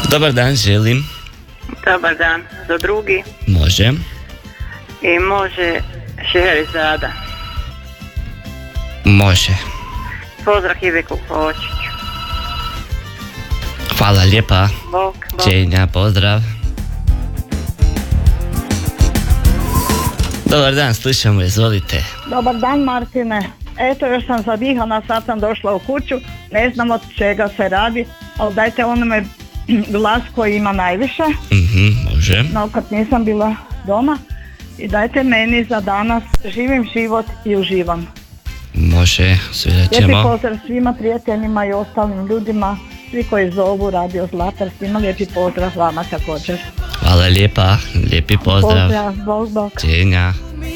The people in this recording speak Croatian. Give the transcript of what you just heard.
Dobar dan, želim. Dobar dan, za drugi. Može. I može Šeherizada. Može. Pozdrav Iveku Kočiću. Hvala lijepa. Bog. Čenja, pozdrav. Dobar dan, slušamo, izvolite. Dobar dan, Martine. Eto, još sam zadihana, sad sam došla u kuću, ne znam od čega se radi, ali dajte onome glas koji ima najviše. Može. No, kad nisam bila doma. I dajte meni za danas živim život i uživam. Može, svirat ćemo. Lijepi pozdrav svima prijateljima i ostalim ljudima, svi koji zovu Radio Zlatar, svima lijepi pozdrav vama također. Hvala lijepa, lijepi pozdrav. Pozdrav, Bog. Čenja.